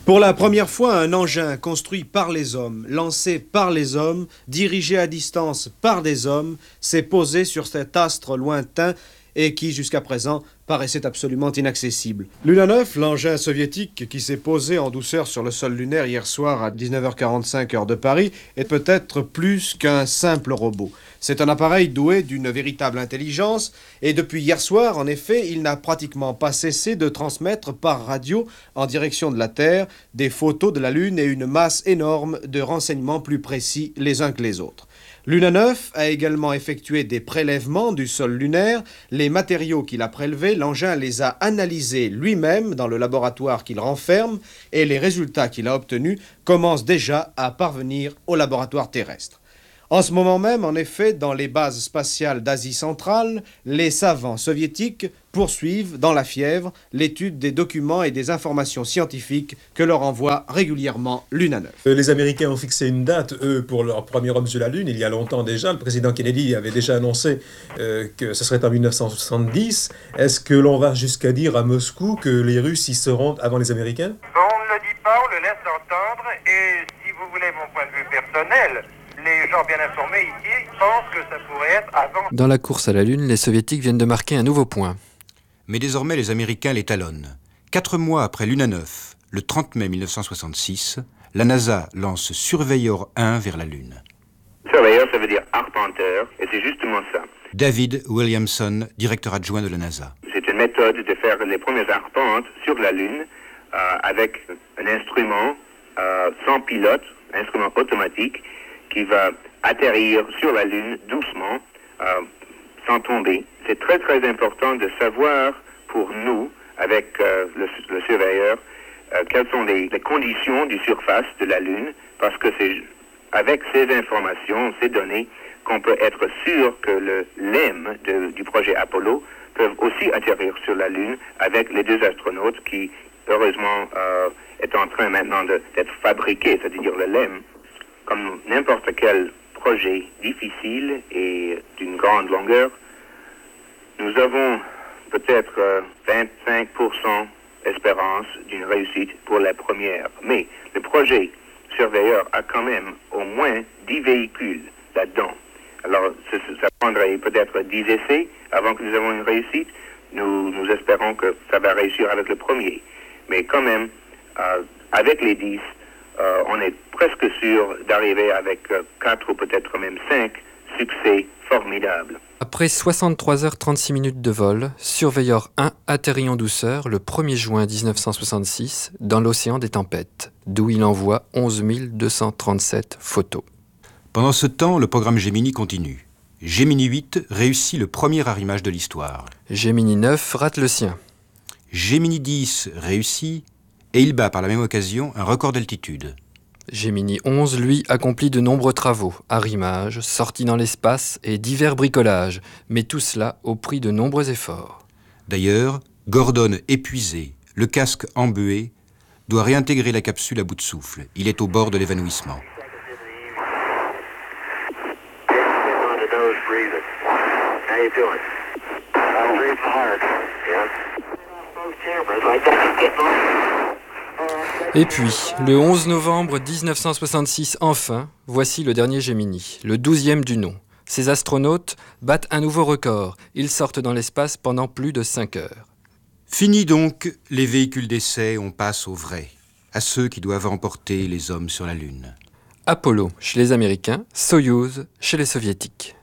Pour la première fois, un engin construit par les hommes, lancé par les hommes, dirigé à distance par des hommes, s'est posé sur cet astre lointain et qui, jusqu'à présent, paraissait absolument inaccessible. Luna 9, l'engin soviétique qui s'est posé en douceur sur le sol lunaire hier soir à 19h45 heure de Paris, est peut-être plus qu'un simple robot. C'est un appareil doué d'une véritable intelligence et depuis hier soir, en effet, il n'a pratiquement pas cessé de transmettre par radio, en direction de la Terre, des photos de la Lune et une masse énorme de renseignements plus précis les uns que les autres. Luna 9 a également effectué des prélèvements du sol lunaire. Les matériaux qu'il a prélevés, l'engin les a analysés lui-même dans le laboratoire qu'il renferme et les résultats qu'il a obtenus commencent déjà à parvenir au laboratoire terrestre. En ce moment même, en effet, dans les bases spatiales d'Asie centrale, les savants soviétiques poursuivent, dans la fièvre, l'étude des documents et des informations scientifiques que leur envoie régulièrement Luna 9. Les Américains ont fixé une date, eux, pour leur premier homme sur la Lune, il y a longtemps déjà. Le président Kennedy avait déjà annoncé que ce serait en 1970. Est-ce que l'on va jusqu'à dire à Moscou que les Russes y seront avant les Américains? On ne le dit pas, on le laisse entendre, et si vous voulez mon point de vue personnel, les gens bien informés ici pensent que ça pourrait être avant. Dans la course à la Lune, les Soviétiques viennent de marquer un nouveau point. Mais désormais, les Américains les talonnent. 4 mois après Luna 9, le 30 mai 1966, la NASA lance Surveyor 1 vers la Lune. Surveyor, ça veut dire arpenteur, et c'est justement ça. David Williamson, directeur adjoint de la NASA. C'est une méthode de faire les premières arpentes sur la Lune avec un instrument sans pilote, un instrument automatique, qui va atterrir sur la Lune doucement, sans tomber. C'est très très important de savoir pour nous, avec le surveilleur, quelles sont les conditions du surface de la Lune, parce que c'est avec ces informations, ces données, qu'on peut être sûr que le LEM du projet Apollo peuvent aussi atterrir sur la Lune avec les 2 astronautes qui, heureusement, est en train maintenant d'être fabriqués, c'est-à-dire le LEM. Comme n'importe quel projet difficile et d'une grande longueur, nous avons peut-être 25% espérance d'une réussite pour la première. Mais le projet Surveyor a quand même au moins 10 véhicules là-dedans. Alors, ça prendrait peut-être 10 essais avant que nous ayons une réussite. Nous espérons que ça va réussir avec le premier. Mais quand même, avec les 10, on est presque sûr d'arriver avec 4 ou peut-être même 5 succès formidables. Après 63 heures 36 minutes de vol, Surveyor 1 atterrit en douceur le 1er juin 1966 dans l'océan des tempêtes, d'où il envoie 11 237 photos. Pendant ce temps, le programme Gemini continue. Gemini 8 réussit le premier arrimage de l'histoire. Gemini 9 rate le sien. Gemini 10 réussit et il bat par la même occasion un record d'altitude. Gemini 11, lui, accomplit de nombreux travaux, arrimages, sorties dans l'espace et divers bricolages, mais tout cela au prix de nombreux efforts. D'ailleurs, Gordon, épuisé, le casque embué, doit réintégrer la capsule à bout de souffle. Il est au bord de l'évanouissement. Et puis, le 11 novembre 1966, enfin, voici le dernier Gemini, le 12e du nom. Ces astronautes battent un nouveau record. Ils sortent dans l'espace pendant plus de 5 heures. Fini donc les véhicules d'essai, on passe aux vrais, à ceux qui doivent emporter les hommes sur la Lune. Apollo chez les Américains, Soyouz chez les Soviétiques.